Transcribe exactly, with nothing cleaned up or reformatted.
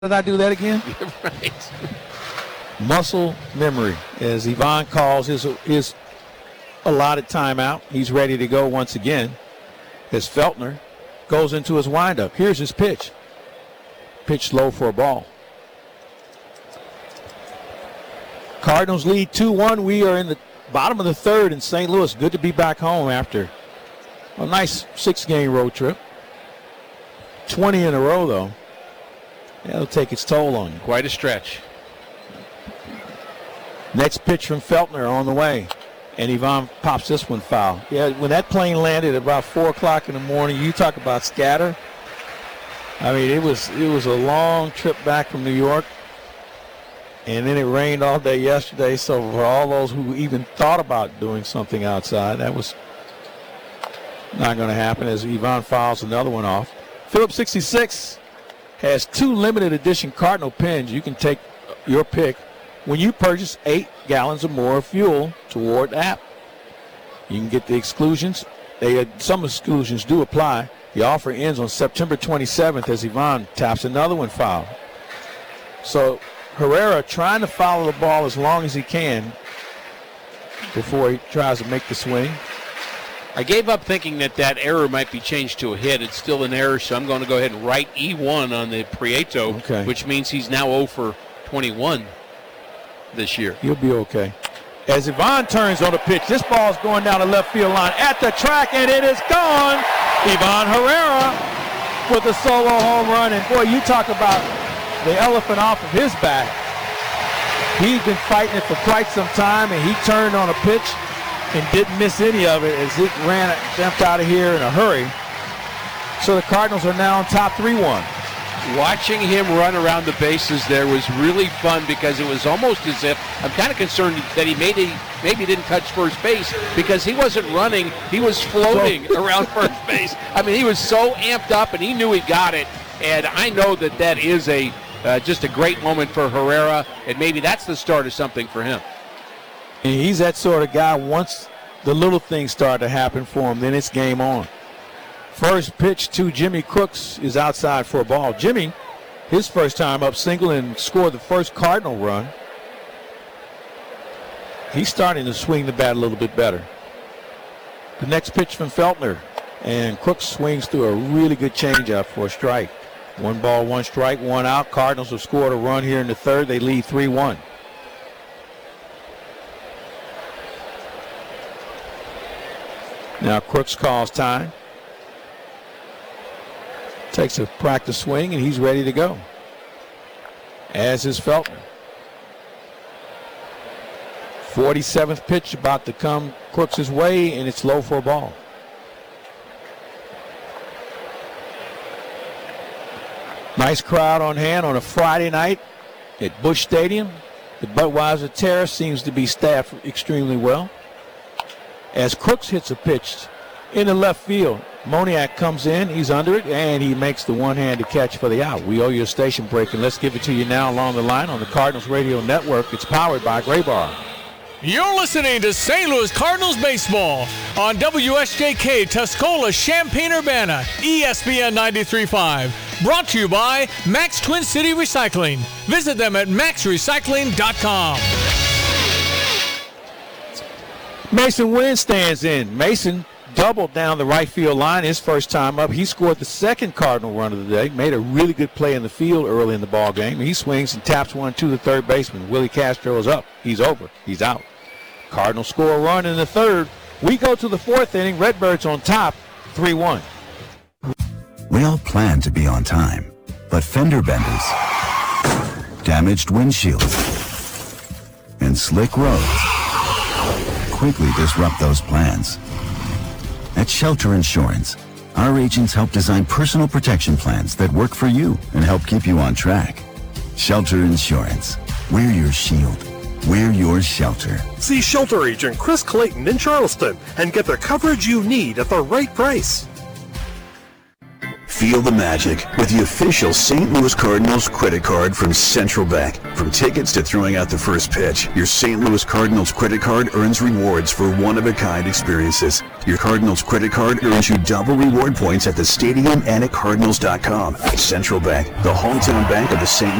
did I do that again? Right. Muscle memory, as Yvonne calls his, his allotted timeout. He's ready to go once again as Feltner goes into his windup. Here's his pitch. Pitch low for a ball. Cardinals lead two one. We are in the bottom of the third in Saint Louis. Good to be back home after a nice six-game road trip. twenty in a row, though. That'll take its toll on you. Quite a stretch. Next pitch from Feltner on the way. And Yvonne pops this one foul. Yeah, when that plane landed at about four o'clock in the morning, you talk about scatter. I mean, it was it was a long trip back from New York. And then it rained all day yesterday. So for all those who even thought about doing something outside, that was not going to happen as Yvonne fouls another one off. Phillips sixty-six has two limited edition Cardinal pens. You can take your pick when you purchase eight gallons or more of fuel toward the app. You can get the exclusions. They, some exclusions do apply. The offer ends on September twenty-seventh as Yvonne taps another one foul. So Herrera trying to follow the ball as long as he can before he tries to make the swing. I gave up thinking that that error might be changed to a hit. It's still an error, so I'm going to go ahead and write E one on the Prieto, okay, which means he's now oh for twenty-one this year. He'll be okay. As Yvonne turns on the pitch, this ball's going down the left field line at the track, and it is gone. Yvonne Herrera with a solo home run, and boy, you talk about the elephant off of his back. He's been fighting it for quite some time, and he turned on a pitch and didn't miss any of it as it ran, jumped out of here in a hurry. So the Cardinals are now on top three one. Watching him run around the bases there was really fun because it was almost as if, I'm kind of concerned that he maybe, maybe didn't touch first base because he wasn't running, he was floating around first base. I mean, he was so amped up and he knew he got it. And I know that that is a uh, just a great moment for Herrera, and maybe that's the start of something for him. And he's that sort of guy, once the little things start to happen for him, then it's game on. First pitch to Jimmy Crooks is outside for a ball. Jimmy, his first time up single and scored the first Cardinal run. He's starting to swing the bat a little bit better. The next pitch from Feltner, and Crooks swings through a really good changeup for a strike. One ball, one strike, one out. Cardinals have scored a run here in the third. They lead three one. Now Crooks calls time. Takes a practice swing, and he's ready to go. As is Feltner. forty-seventh pitch about to come Crooks' way, and it's low for a ball. Nice crowd on hand on a Friday night at Busch Stadium. The Budweiser Terrace seems to be staffed extremely well. As Crooks hits a pitch in the left field, Moniak comes in, he's under it, and he makes the one-handed catch for the out. We owe you a station break, and let's give it to you now along the line on the Cardinals Radio Network. It's powered by Graybar. You're listening to Saint Louis Cardinals baseball on W S J K Tuscola, Champaign-Urbana, E S P N ninety-three point five. Brought to you by Max Twin City Recycling. Visit them at max recycling dot com. Mason Wynn stands in. Mason doubled down the right field line his first time up. He scored the second Cardinal run of the day, made a really good play in the field early in the ball game. He swings and taps one to the third baseman. Willie Castro is up. He's over. He's out. Cardinals score a run in the third. We go to the fourth inning. Redbirds on top, three one. We all plan to be on time, but fender benders, damaged windshields, and slick roads quickly disrupt those plans. At Shelter Insurance, our agents help design personal protection plans that work for you and help keep you on track. Shelter Insurance. We're your shield. We're your shelter. See Shelter Agent Chris Clayton in Charleston and get the coverage you need at the right price. Feel the magic with the official Saint Louis Cardinals credit card from Central Bank. From tickets to throwing out the first pitch, your Saint Louis Cardinals credit card earns rewards for one-of-a-kind experiences. Your Cardinals credit card earns you double reward points at the stadium and at Cardinals dot com. Central Bank, the hometown bank of the Saint